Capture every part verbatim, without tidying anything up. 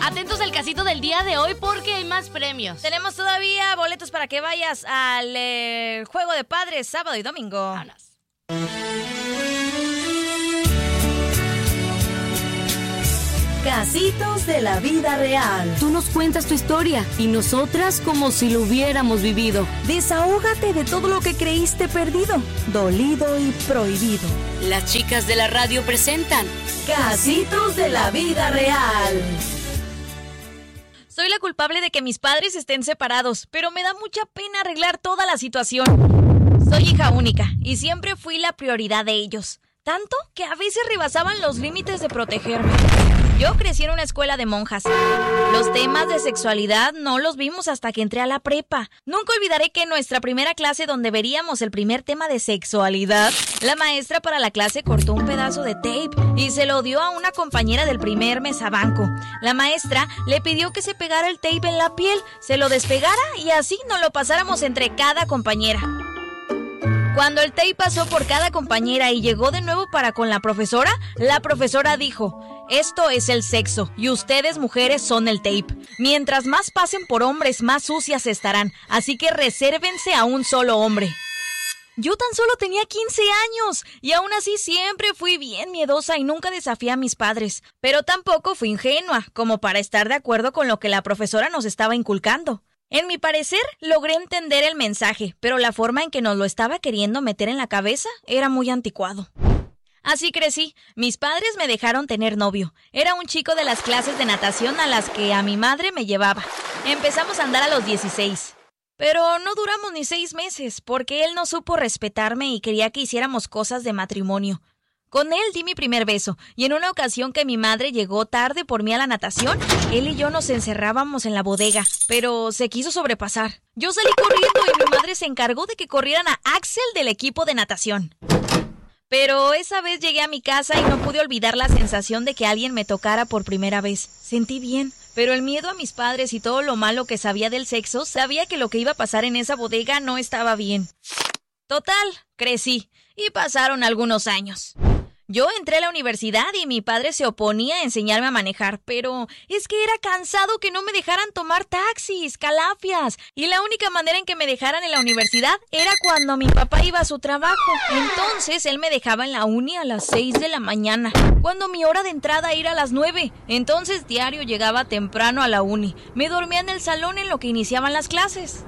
Atentos al casito del día de hoy porque hay más premios. Tenemos todavía boletos para que vayas al eh, Juego de Padres sábado y domingo. Vámonos. Casitos de la vida real. Tú nos cuentas tu historia y nosotras como si lo hubiéramos vivido. Desahógate de todo lo que creíste perdido, dolido y prohibido. Las chicas de la radio presentan Casitos de la vida real. Soy la culpable de que mis padres estén separados, pero me da mucha pena arreglar toda la situación. Soy hija única y siempre fui la prioridad de ellos, tanto que a veces rebasaban los límites de protegerme. Yo crecí en una escuela de monjas. Los temas de sexualidad no los vimos hasta que entré a la prepa. Nunca olvidaré que en nuestra primera clase donde veríamos el primer tema de sexualidad, la maestra para la clase cortó un pedazo de tape y se lo dio a una compañera del primer mesabanco. La maestra le pidió que se pegara el tape en la piel, se lo despegara y así nos lo pasáramos entre cada compañera. Cuando el tape pasó por cada compañera y llegó de nuevo para con la profesora, la profesora dijo: esto es el sexo y ustedes mujeres son el tape. Mientras más pasen por hombres, más sucias estarán, así que resérvense a un solo hombre. Yo tan solo tenía quince años y aún así siempre fui bien miedosa y nunca desafié a mis padres, pero tampoco fui ingenua como para estar de acuerdo con lo que la profesora nos estaba inculcando. En mi parecer, logré entender el mensaje, pero la forma en que nos lo estaba queriendo meter en la cabeza era muy anticuado. Así crecí. Mis padres me dejaron tener novio. Era un chico de las clases de natación a las que a mi madre me llevaba. Empezamos a andar a los dieciséis. Pero no duramos ni seis meses, porque él no supo respetarme y quería que hiciéramos cosas de matrimonio. Con él di mi primer beso, y en una ocasión que mi madre llegó tarde por mí a la natación, él y yo nos encerrábamos en la bodega, pero se quiso sobrepasar. Yo salí corriendo y mi madre se encargó de que corrieran a Axel del equipo de natación. Pero esa vez llegué a mi casa y no pude olvidar la sensación de que alguien me tocara por primera vez. Sentí bien, pero el miedo a mis padres y todo lo malo que sabía del sexo, sabía que lo que iba a pasar en esa bodega no estaba bien. Total, crecí y pasaron algunos años. Yo entré a la universidad y mi padre se oponía a enseñarme a manejar, pero es que era cansado que no me dejaran tomar taxis, calafias, y la única manera en que me dejaran en la universidad era cuando mi papá iba a su trabajo. Entonces él me dejaba en la uni a las seis de la mañana, cuando mi hora de entrada era a las nueve. Entonces diario llegaba temprano a la uni, me dormía en el salón en lo que iniciaban las clases.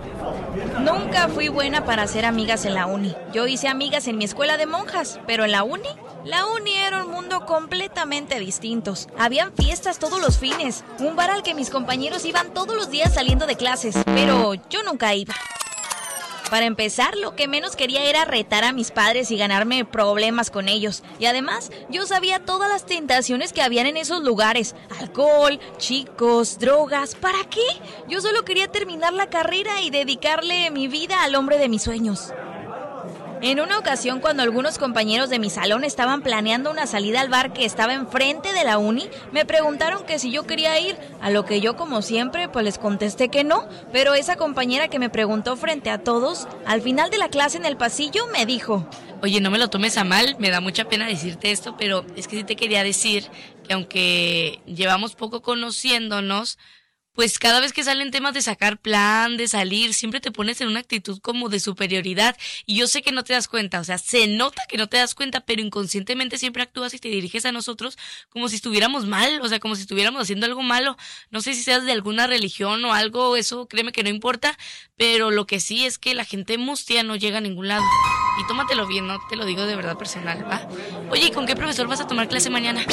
Nunca fui buena para hacer amigas en la uni. Yo hice amigas en mi escuela de monjas, pero en la uni, la uni era un mundo completamente distinto. Habían fiestas todos los fines, un bar al que mis compañeros iban todos los días saliendo de clases, pero yo nunca iba. Para empezar, lo que menos quería era retar a mis padres y ganarme problemas con ellos. Y además, yo sabía todas las tentaciones que habían en esos lugares. Alcohol, chicos, drogas. ¿Para qué? Yo solo quería terminar la carrera y dedicarle mi vida al hombre de mis sueños. En una ocasión, cuando algunos compañeros de mi salón estaban planeando una salida al bar que estaba enfrente de la uni, me preguntaron que si yo quería ir, a lo que yo, como siempre, pues les contesté que no, pero esa compañera que me preguntó frente a todos, al final de la clase en el pasillo, me dijo: oye, no me lo tomes a mal, me da mucha pena decirte esto, pero es que sí te quería decir que aunque llevamos poco conociéndonos, pues cada vez que salen temas de sacar plan, de salir, siempre te pones en una actitud como de superioridad. Y yo sé que no te das cuenta, o sea, se nota que no te das cuenta, pero inconscientemente siempre actúas y te diriges a nosotros como si estuviéramos mal, o sea, como si estuviéramos haciendo algo malo. No sé si seas de alguna religión o algo, eso créeme que no importa, pero lo que sí es que la gente mustia no llega a ningún lado. Y tómatelo bien, no te lo digo de verdad personal, ¿va? Oye, ¿y con qué profesor vas a tomar clase mañana?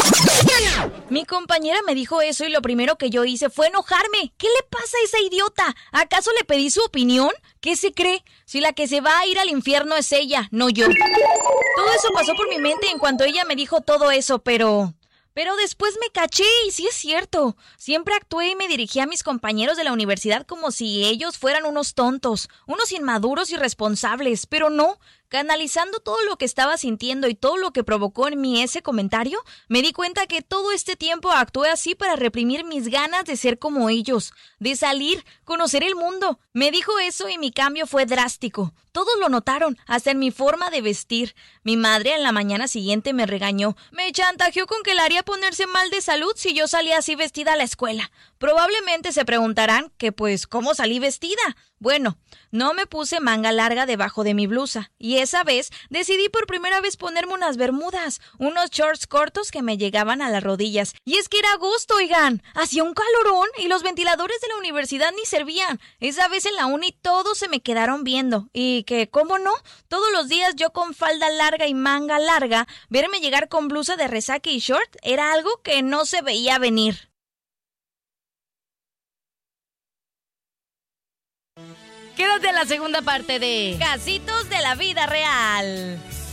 Mi compañera me dijo eso y lo primero que yo hice fue enojarme. ¿Qué le pasa a esa idiota? ¿Acaso le pedí su opinión? ¿Qué se cree? Si la que se va a ir al infierno es ella, no yo. Todo eso pasó por mi mente en cuanto ella me dijo todo eso, pero... Pero después me caché y sí es cierto. Siempre actué y me dirigí a mis compañeros de la universidad como si ellos fueran unos tontos, unos inmaduros y irresponsables, pero no. Canalizando todo lo que estaba sintiendo y todo lo que provocó en mí ese comentario, me di cuenta que todo este tiempo actué así para reprimir mis ganas de ser como ellos, de salir, conocer el mundo. Me dijo eso y mi cambio fue drástico. Todos lo notaron, hasta en mi forma de vestir. Mi madre en la mañana siguiente me regañó. Me chantajeó con que la haría ponerse mal de salud si yo salía así vestida a la escuela. Probablemente se preguntarán que pues, ¿cómo salí vestida? Bueno, no me puse manga larga debajo de mi blusa y esa vez decidí por primera vez ponerme unas bermudas, unos shorts cortos que me llegaban a las rodillas. Y es que era agosto, oigan, hacía un calorón y los ventiladores de la universidad ni servían. Esa vez en la uni todos se me quedaron viendo y que, ¿cómo no? Todos los días yo con falda larga y manga larga, verme llegar con blusa de resaque y short era algo que no se veía venir. Quédate en la segunda parte de Casitos de la vida real.